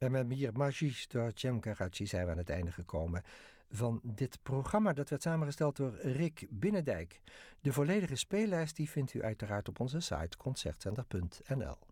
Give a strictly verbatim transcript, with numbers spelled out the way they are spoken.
En met Mir Magisch door Cem Karachi zijn we aan het einde gekomen van dit programma. Dat werd samengesteld door Rick Binnendijk. De volledige speellijst die vindt u uiteraard op onze site concertzender punt n l.